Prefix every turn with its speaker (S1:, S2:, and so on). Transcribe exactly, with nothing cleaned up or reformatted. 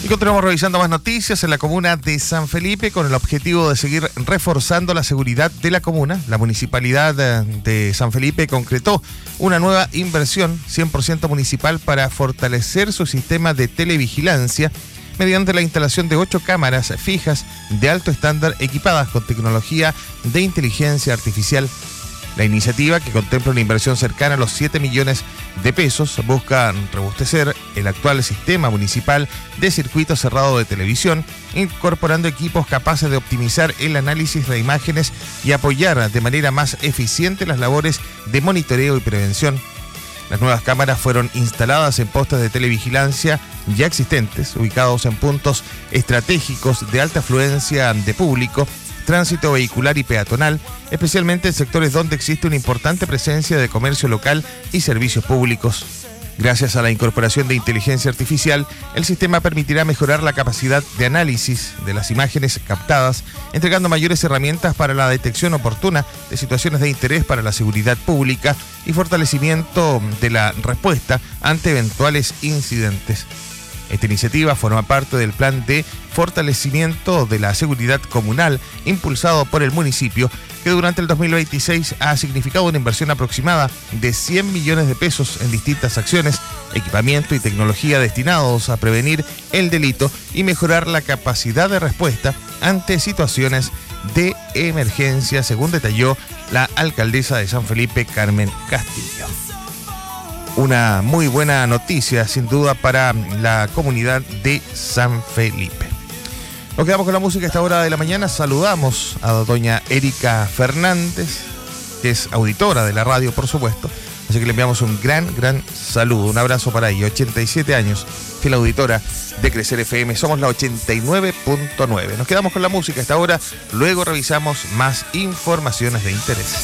S1: Y continuamos revisando más noticias en la comuna de San Felipe con el objetivo de seguir reforzando la seguridad de la comuna. La municipalidad de San Felipe concretó una nueva inversión cien por ciento municipal para fortalecer su sistema de televigilancia mediante la instalación de ocho cámaras fijas de alto estándar equipadas con tecnología de inteligencia artificial. La iniciativa, que contempla una inversión cercana a los siete millones de pesos, busca robustecer el actual sistema municipal de circuito cerrado de televisión, incorporando equipos capaces de optimizar el análisis de imágenes y apoyar de manera más eficiente las labores de monitoreo y prevención. Las nuevas cámaras fueron instaladas en postes de televigilancia ya existentes, ubicados en puntos estratégicos de alta afluencia de público, tránsito vehicular y peatonal, especialmente en sectores donde existe una importante presencia de comercio local y servicios públicos. Gracias a la incorporación de inteligencia artificial, el sistema permitirá mejorar la capacidad de análisis de las imágenes captadas, entregando mayores herramientas para la detección oportuna de situaciones de interés para la seguridad pública y fortalecimiento de la respuesta ante eventuales incidentes. Esta iniciativa forma parte del plan de fortalecimiento de la seguridad comunal impulsado por el municipio, que durante el dos mil veintiséis ha significado una inversión aproximada de cien millones de pesos en distintas acciones, equipamiento y tecnología destinados a prevenir el delito y mejorar la capacidad de respuesta ante situaciones de emergencia, según detalló la alcaldesa de San Felipe, Carmen Castillo. Una muy buena noticia, sin duda, para la comunidad de San Felipe. Nos quedamos con la música a esta hora de la mañana. Saludamos a doña Erika Fernández, que es auditora de la radio, por supuesto. Así que le enviamos un gran, gran saludo. Un abrazo para ella. ochenta y siete años, fiel auditora de Crecer F M. Somos la ochenta y nueve punto nueve. Nos quedamos con la música a esta hora. Luego revisamos más informaciones de interés.